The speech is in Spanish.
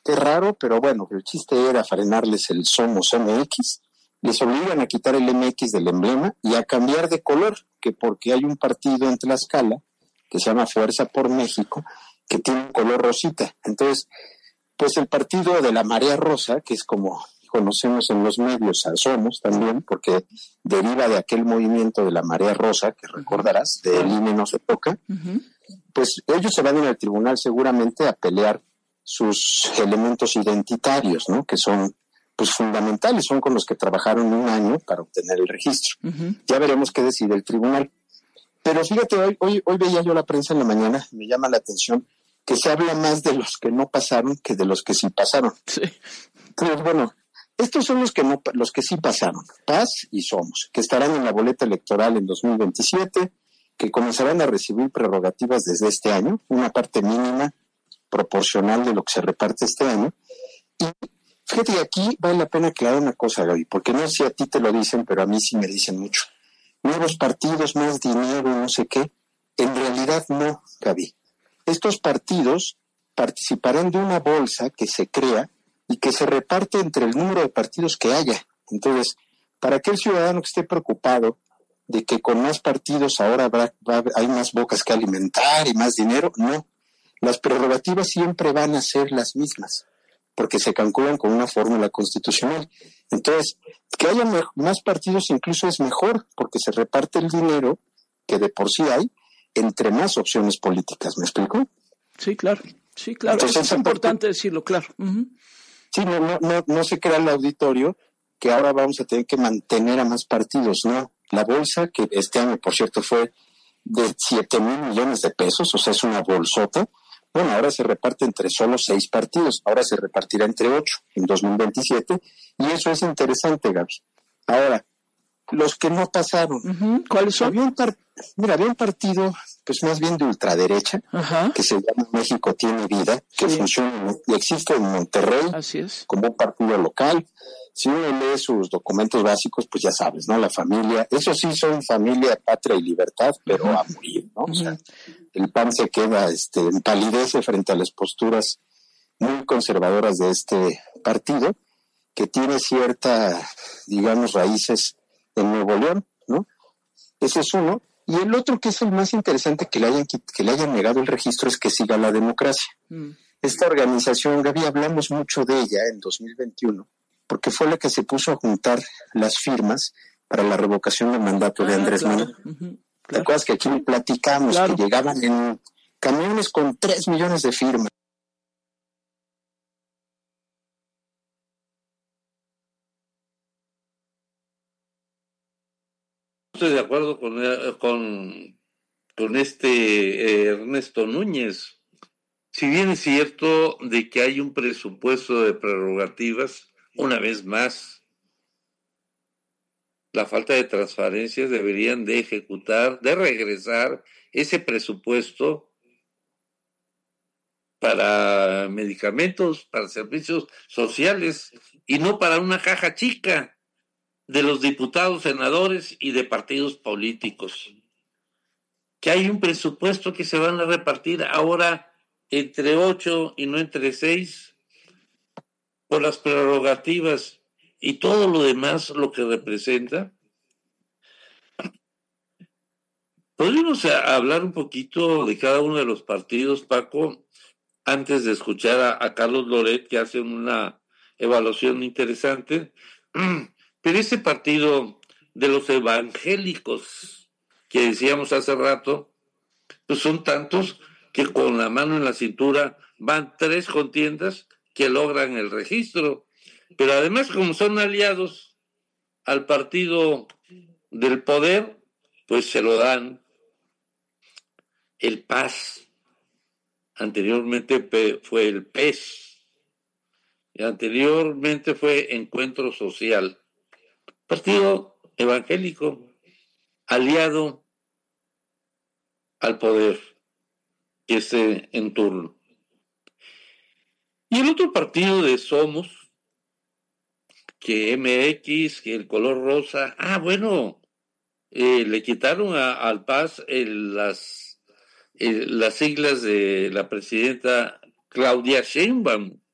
Qué raro, pero bueno, el chiste era frenarles el Somos MX, les obligan a quitar el MX del emblema y a cambiar de color, que porque hay un partido en Tlaxcala que se llama Fuerza por México, que tiene un color rosita. Entonces, pues el partido de la Marea Rosa, que es como conocemos en los medios a Somos también, porque deriva de aquel movimiento de la Marea Rosa, que recordarás, de el INE no se toca, pues ellos se van a ir al tribunal seguramente a pelear sus elementos identitarios, ¿no? Que son pues fundamentales, son con los que trabajaron un año para obtener el registro. Ya veremos qué decide el tribunal. Pero fíjate, hoy veía yo la prensa en la mañana, me llama la atención que se habla más de los que no pasaron que de los que sí pasaron. Sí. Entonces, bueno, estos son los que sí pasaron, Paz y Somos, que estarán en la boleta electoral en 2027, que comenzarán a recibir prerrogativas desde este año, una parte mínima proporcional de lo que se reparte este año. Y fíjate que aquí vale la pena aclarar una cosa, Gaby, porque no sé si a ti te lo dicen, pero a mí sí me dicen mucho. Nuevos partidos, más dinero, no sé qué. En realidad no, Gaby. Estos partidos participarán de una bolsa que se crea y que se reparte entre el número de partidos que haya. Entonces, para aquel ciudadano que esté preocupado de que con más partidos ahora hay más bocas que alimentar y más dinero, no. Las prerrogativas siempre van a ser las mismas, porque se calculan con una fórmula constitucional. Entonces, que haya más partidos incluso es mejor, porque se reparte el dinero que de por sí hay entre más opciones políticas. ¿Me explico? Sí, claro. Sí, claro. Entonces, es importante decirlo, claro. Sí, no se crea el auditorio que ahora vamos a tener que mantener a más partidos, ¿no? La bolsa, que este año, por cierto, fue de 7,000 millones de pesos, o sea, es una bolsota. Bueno, ahora se reparte entre solo 6 partidos, ahora se repartirá entre 8 en 2027, y eso es interesante, Gaby. Ahora, los que no pasaron. ¿Cuáles son? Había un partido, pues más bien de ultraderecha, que se llama México Tiene Vida, que funciona y existe en Monterrey. Así es. Como un partido local. Si uno lee sus documentos básicos, pues ya sabes, ¿no? La familia, eso sí son familia, patria y libertad, pero a morir, ¿no? O sea, el PAN se queda, empalidece frente a las posturas muy conservadoras de este partido, que tiene cierta, digamos, raíces en Nuevo León, ¿no? Ese es uno. Y el otro, que es el más interesante, que le hayan negado el registro, es que siga la democracia. Esta organización, Gaby, hablamos mucho de ella en 2021, porque fue la que se puso a juntar las firmas para la revocación del mandato de Andrés Manuel. ¿Te acuerdas que aquí platicamos que llegaban en camiones con 3 millones de firmas? Estoy de acuerdo con Ernesto Núñez. Si bien es cierto de que hay un presupuesto de prerrogativas, una vez más, la falta de transparencia deberían de ejecutar, de regresar ese presupuesto para medicamentos, para servicios sociales, y no para una caja chica de los diputados, senadores y de partidos políticos. Que hay un presupuesto que se van a repartir ahora entre 8 y no entre 6 por las prerrogativas y todo lo demás, lo que representa. Podríamos hablar un poquito de cada uno de los partidos, Paco, antes de escuchar a Carlos Loret, que hace una evaluación interesante. Pero ese partido de los evangélicos que decíamos hace rato, pues son tantos que con la mano en la cintura van 3 contiendas que logran el registro. Pero además, como son aliados al partido del poder, pues se lo dan. El PAS, anteriormente fue el PES, y anteriormente fue Encuentro Social. Partido evangélico, aliado al poder que esté en turno. Y el otro partido de Somos, que MX, que el color rosa, le quitaron al PAS las siglas de la presidenta Claudia Sheinbaum.